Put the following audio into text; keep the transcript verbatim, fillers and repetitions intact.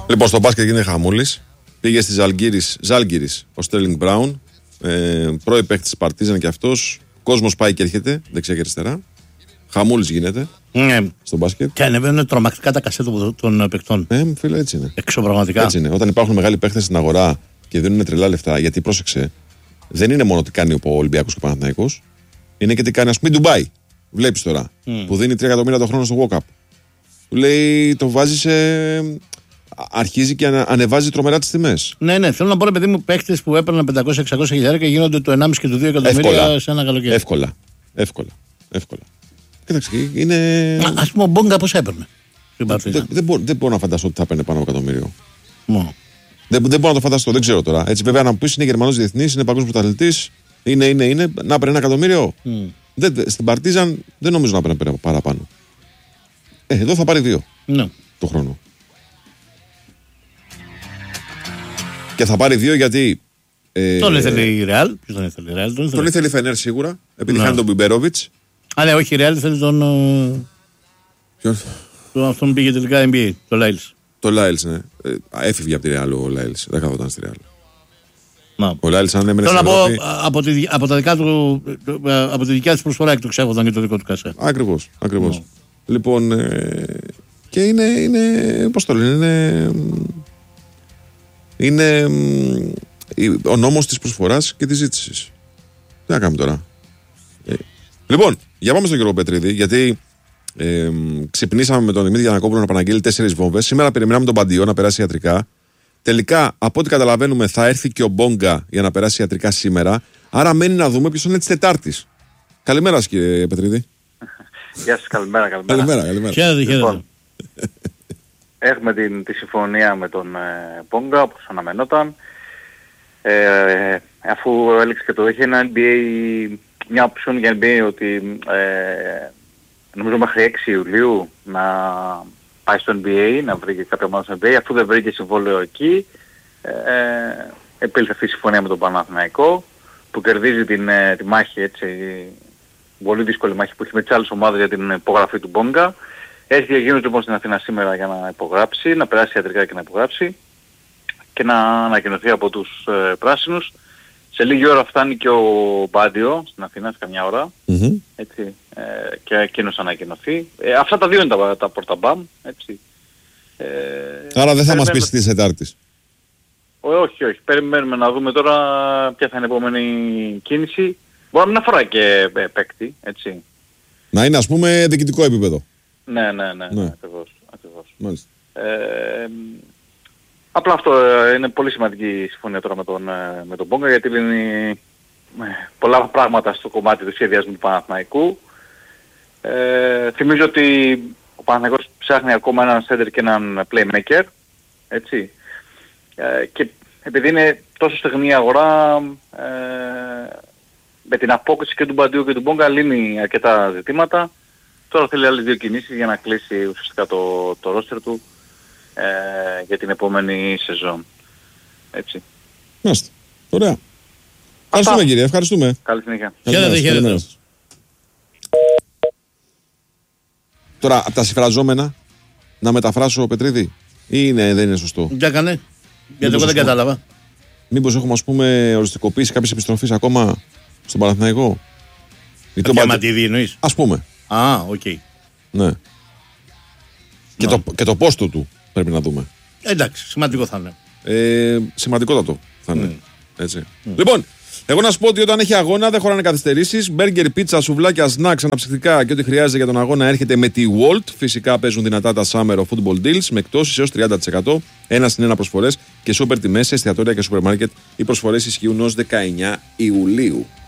Λοιπόν, στο μπάσκετ γίνεται χαμούλης. Πήγε στη Ζάλγκιρις ο Στέρλινγκ Μπράουν, ε, πρώην παίκτης της Παρτίζαν και αυτός. Κόσμος πάει και έρχεται, δεξιά και αριστερά. Χαμούλης γίνεται ναι. στο μπάσκετ. Και ανεβαίνουν τρομακτικά τα κασέ των παικτών. Ε, φίλε, έτσι είναι. Εξωπραγματικά. Έτσι είναι. Όταν υπάρχουν μεγάλοι παίκτες στην αγορά και δίνουν τρελά λεφτά, γιατί πρόσεξε, δεν είναι μόνο τι κάνει ο Ολυμπιακός και ο Παναθηναϊκός, είναι και τι κάνει, ας πούμε, η Ντουμπάι. Βλέπεις τώρα, mm. που δίνει τρία εκατομμύρια το χρόνο στο walk-up. Του λέει, το βάζει σε. Αρχίζει και ανεβάζει τρομερά τις τιμές. Ναι, ναι. Θέλω να πω, ρε παιδί μου, παίχτες που έπαιρναν πεντακόσια εξακόσια χιλιάδες και γίνονται το ενάμιση και το δύο εκατομμύρια εύκολα. Σε ένα καλοκαίρι. Εύκολα. Εύκολα. Εύκολα. Κοίταξε, είναι. Ας πούμε, ο Μπόγκα πώς έπαιρνε. Δεν, δεν, μπορώ, δεν μπορώ να φανταστώ ότι θα παίρνει πάνω από εκατομμύριο. Μόνο. Δεν, δεν μπορώ να το φανταστώ, δεν ξέρω τώρα. Έτσι, βέβαια, να μου πει είναι Γερμανός διεθνής, είναι παγκόσμιος πρωταθλητής, είναι, είναι, είναι. Να παίρνει ένα εκατομμύριο. Mm. Δεν, στην Παρτίζαν δεν νομίζω να παίρνει παραπάνω. Ε, εδώ θα πάρει δύο no. το χρόνο. Και θα πάρει δύο γιατί. Ε, τον ήθελε η Ρεάλ. Ποιο τον ήθελε η Ρεάλ. Τον ήθελε, τον ήθελε η Φενέρ σίγουρα. Επειδή no. χάνει τον Μπιμπέροβιτς. Α, ναι, όχι, η Ρεάλ ήθελε τον. Ποιον? Τον αυτόν πήγε τελικά N B A. Το Λάιλς. Το Λάιλς, ναι. Ε, έφυγε από τη Ρεάλ ο Λάιλς. Δεν καθόταν στη Ρεάλ. No. Ο Λάιλς, αν έμενε στην Ευρώπη. Θέλω να πω από τη, από, τα δικά του, από τη δικιά του προσφορά και το ξέφωταν και το δικό του κασέ. Ακριβώς. Ακριβώς. No. Λοιπόν. Ε, και είναι. είναι πώς το λένε, είναι. Είναι ο νόμος της προσφοράς και της ζήτησης. Τι να κάνουμε τώρα. Ε, λοιπόν, για πάμε στον Γιώργο Πετρίδη, γιατί ε, ξυπνήσαμε με τον Δημήτρη Γιαννακόπουλο να παραγγείλει τέσσερις βόμβες. Σήμερα περιμέναμε τον Παντιό να περάσει ιατρικά. Τελικά, από ό,τι καταλαβαίνουμε, θα έρθει και ο Μπόγκα για να περάσει ιατρικά σήμερα. Άρα μένει να δούμε ποιος είναι της Τετάρτης. Καλημέρα, κύριε Πετρίδη. Γεια σας, καλημέρα. Καλημέρα, καλημέρα. καλημέρα. Χαίρετε, χαίρετε. Έχουμε την, τη συμφωνία με τον ε, Μπόγκα, όπως αναμενόταν. Ε, αφού έλεξε και το είχε ένα N B A, μια οψιόν για N B A ότι ε, νομίζω μέχρι έξι Ιουλίου να πάει στο N B A, να βρει και κάποια ομάδα στο N B A. Αφού δεν βρήκε συμβόλαιο εκεί, ε, επήλθε αυτή η συμφωνία με τον Παναθηναϊκό, που κερδίζει την, ε, τη μάχη, έτσι, πολύ δύσκολη μάχη που έχει με τις άλλες ομάδες για την υπογραφή του Μπόγκα. Έχει διαγίνος λοιπόν στην Αθήνα σήμερα για να υπογράψει, να περάσει ιατρικά και να υπογράψει και να ανακοινωθεί από τους ε, πράσινους. Σε λίγη ώρα φτάνει και ο Μπάντιο στην Αθήνα, σε καμιά ώρα, mm-hmm. έτσι, ε, και εκείνος ανακοινωθεί. Ε, αυτά τα δύο είναι τα, τα πορταμπάμ, έτσι. Ε, Άρα δεν θα μας πεις της Τετάρτης. Όχι, όχι. Περιμένουμε να δούμε τώρα ποια θα είναι η επόμενη κίνηση. Μπορεί να μην αφορά και ε, παίκτη, έτσι. Να είναι, ας πούμε, διοικητικό επίπεδο. Ναι, ναι, ναι, ναι, ακριβώς, ακριβώς. Μάλιστα. Ε, απλά αυτό είναι πολύ σημαντική η συμφωνία τώρα με τον, με τον Μπόγκα, γιατί λύνει πολλά πράγματα στο κομμάτι του σχεδιασμού του Παναθηναϊκού. Ε, θυμίζω ότι ο Παναθηναϊκός ψάχνει ακόμα έναν center και έναν playmaker, έτσι. Ε, και επειδή είναι τόσο στεγνή η αγορά, ε, με την απόκριση και του Μπαντίου και του Μπόγκα λύνει αρκετά ζητήματα. Τώρα θέλει άλλες δύο κινήσεις για να κλείσει ουσιαστικά το, το roster του ε, για την επόμενη σεζόν. Έτσι. Μάλιστα. Ωραία. Ευχαριστούμε, κύριε. Ευχαριστούμε. Καλή συνέχεια. Χαίρετε, χαίρετε. Τώρα, από τα συμφραζόμενα, να μεταφράσω, Πετρίδη, ή είναι, δεν είναι σωστό. Για κάνε. Γιατί εγώ δεν κατάλαβα. Μήπως έχουμε, ας πούμε, οριστικοποιήσει κάποιες επιστροφές ακόμα στον Παναθηναϊκό. Διαματίδη εννοείς. Ας πούμε. Α, οκ. Okay. Ναι. Και, το, και το πόστο του πρέπει να δούμε. Εντάξει, σημαντικό θα είναι. Ε, σημαντικότατο θα είναι. Mm. Έτσι. Mm. Λοιπόν, εγώ να σου πω ότι όταν έχει αγώνα δεν χωράνε καθυστερήσεις. Μπέργκερ, πίτσα, σουβλάκια, σνακς, αναψυκτικά και ό,τι χρειάζεται για τον αγώνα έρχεται με τη Walt. Φυσικά παίζουν δυνατά τα Summer of Football Deals με εκτόσεις έως τριάντα τοις εκατό. Ένα συν ένα προσφορές και σούπερ τιμές σε εστιατόρια και σούπερ μάρκετ. Οι προσφορές ισχύουν ως δεκαεννιά Ιουλίου.